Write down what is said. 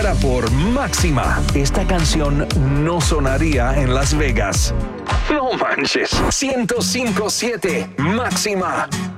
fuera por Máxima, esta canción no sonaría en Las Vegas. No manches. 105.7 Máxima.